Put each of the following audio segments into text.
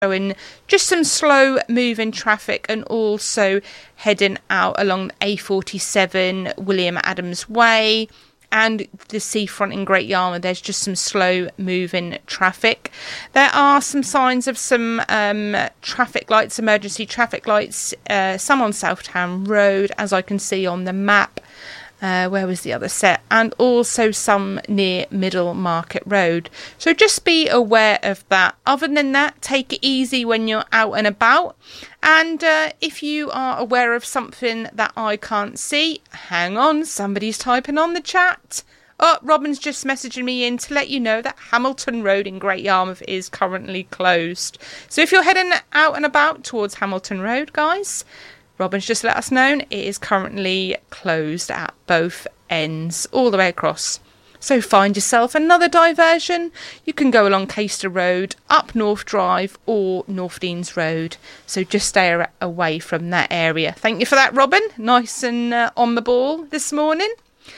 and just some slow moving traffic, and also heading out along the A47 William Adams Way and the seafront in Great Yarmouth. There's just some slow moving traffic. There are some signs of some traffic lights, emergency traffic lights, some on Southtown Road, as I can see on the map. Where was the other set? And also some near Middle Market Road. So just be aware of that. Other than that, take it easy when you're out and about. And if you are aware of something that I can't see, hang on, somebody's typing on the chat. Oh, Robin's just messaging me in to let you know that Hamilton Road in Great Yarmouth is currently closed. So if you're heading out and about towards Hamilton Road, guys, Robin's just let us know it is currently closed at both ends, all the way across. So find yourself another diversion. You can go along Caister Road, up North Drive or North Deans Road. So just stay away from that area. Thank you for that, Robin. Nice and on the ball this morning.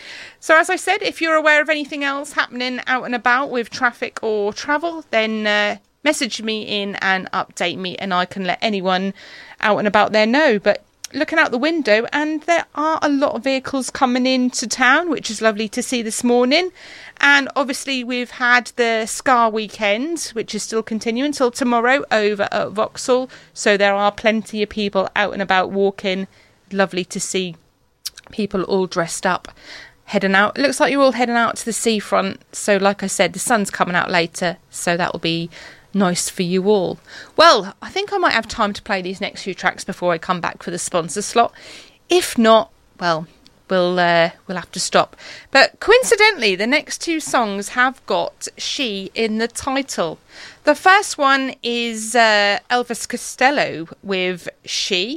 So as I said, if you're aware of anything else happening out and about with traffic or travel, then message me in and update me, and I can let anyone out and about there know. But looking out the window, and there are a lot of vehicles coming into town, which is lovely to see this morning. And obviously we've had the Scar weekend, which is still continuing until tomorrow over at Vauxhall. So there are plenty of people out and about walking. Lovely to see people all dressed up heading out. It looks like you're all heading out to the seafront. So like I said, the sun's coming out later, so that will be nice for you all. Well, I think I might have time to play these next few tracks before I come back for the sponsor slot. If not, well, we'll have to stop. But coincidentally, the next two songs have got She in the title. The first one is Elvis Costello with She,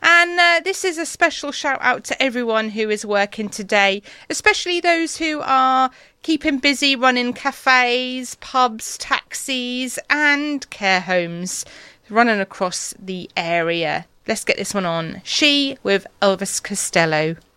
and this is a special shout out to everyone who is working today, especially those who are keeping busy running cafes, pubs, taxis and care homes running across the area. Let's get this one on. She with Elvis Costello.